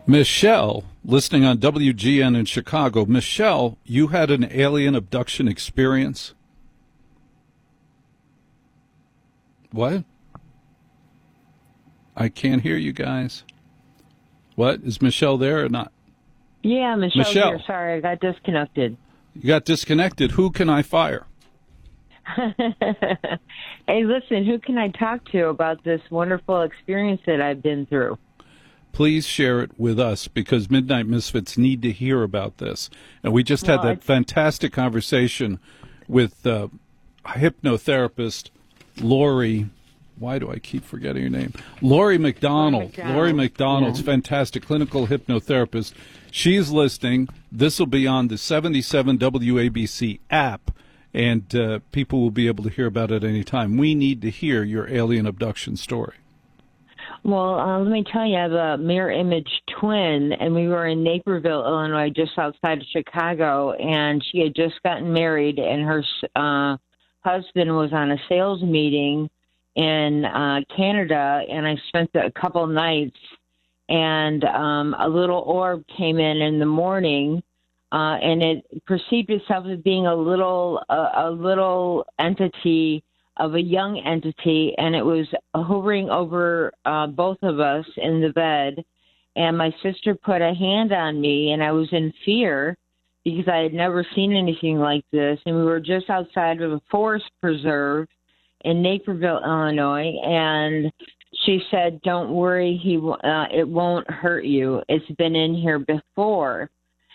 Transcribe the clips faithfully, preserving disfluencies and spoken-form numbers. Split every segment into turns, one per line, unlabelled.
Michelle, listening on W G N in Chicago. Michelle, you had an alien abduction experience? What? I can't hear you guys. What? Is Michelle there or not?
Yeah, Michelle's
Michelle.
here. Sorry, I got disconnected.
You got disconnected. Who can I fire?
Hey, listen, who can I talk to about this wonderful experience that I've been through?
Please share it with us, because Midnight Misfits need to hear about this. And we just
Well,
had that
I...
fantastic conversation with uh, hypnotherapist Lori. Why do I keep forgetting her name? Lori McDonald.
Lori McDonald.
Lori McDonald's
Yeah.
fantastic clinical hypnotherapist. She's listening. This will be on the seventy-seven W A B C app, and uh, people will be able to hear about it any time. We need to hear your alien abduction story.
Well, uh, let me tell you, I have a mirror image twin, and we were in Naperville, Illinois, just outside of Chicago, and she had just gotten married, and her uh, husband was on a sales meeting in uh, Canada, and I spent a couple nights, and um, a little orb came in in the morning, uh, and it perceived itself as being a little, uh, a little entity of a young entity, and it was hovering over uh, both of us in the bed. And my sister put a hand on me, and I was in fear because I had never seen anything like this. And we were just outside of a forest preserve in Naperville, Illinois, and she said, "Don't worry, he uh, it won't hurt you. It's been in here before."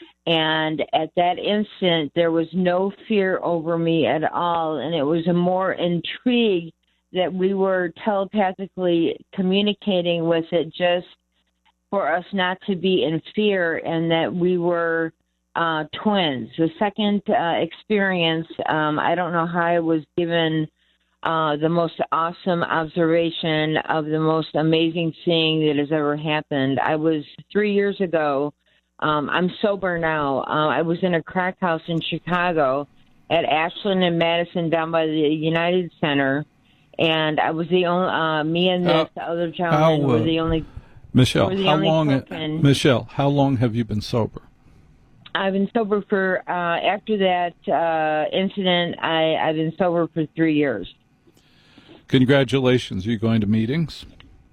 And at that instant, there was no fear over me at all. And it was a more intrigue that we were telepathically communicating with it, just for us not to be in fear, and that we were uh, twins. The second uh, experience, um, I don't know how I was given uh, the most awesome observation of the most amazing thing that has ever happened. I was three years ago. Um, I'm sober now. Uh, I was in a crack house in Chicago at Ashland and Madison down by the United Center, and I was the only, uh, me and this
How-
other gentleman
how, uh,
were the only,
Michelle,
were the
how
only
long?
token.
Michelle, how long have you been sober?
I've been sober for, uh, after that uh, incident, I, I've been sober for three years.
Congratulations. Are you going to meetings?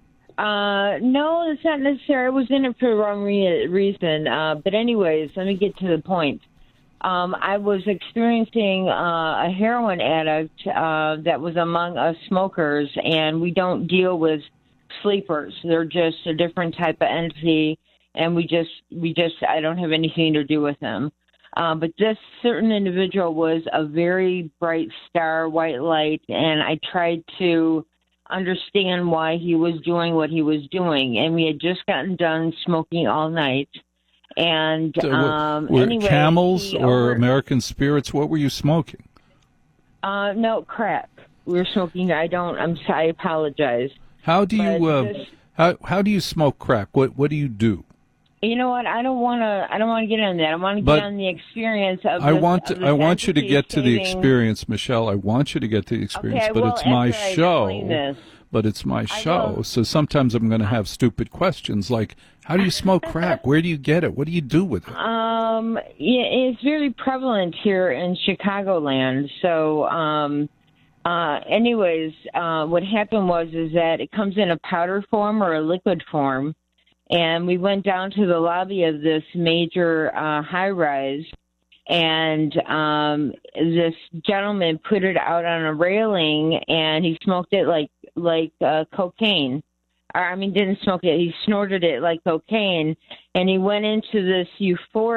Uh, no, it's not necessary. I was in it for the wrong re- reason. Uh, but anyways, let me get to the point. Um, I was experiencing uh, a heroin addict uh, that was among us smokers, and we don't deal with sleepers. They're just a different type of entity, and we just, we just, I don't have anything to do with them. Uh, but this certain individual was a very bright star, white light, and I tried to understand why he was doing what he was doing. And we had just gotten done smoking all night. And
So,
um,
were
anyway,
Camels
he
or
over-
American Spirits? What were you smoking?
Uh, no, crack. We were smoking. I don't. I'm. I apologize.
How do you
But
uh,
this-
how how do you smoke crack? What what do you do?
You know what? I don't want to. I don't want to get on that. I want to
But
get on the experience of.
I
this,
want
of
to,
this
I want you to
entity
get to the
saving-
experience, Michelle. I want you to get to the experience,
Okay,
but
well,
it's my
after I
show.
explain this.
But it's my show,
will.
so sometimes I'm going to have stupid questions like, "How do you smoke crack? Where do you get it? What do you do with it?"
Um, yeah, it's very prevalent here in Chicagoland. So, um, uh, anyways, uh, what happened was is that it comes in a powder form or a liquid form, and we went down to the lobby of this major uh, high-rise, and um, this gentleman put it out on a railing, and he smoked it like like uh, cocaine. Or, I mean, didn't smoke it. He snorted it like cocaine, and he went into this euphoric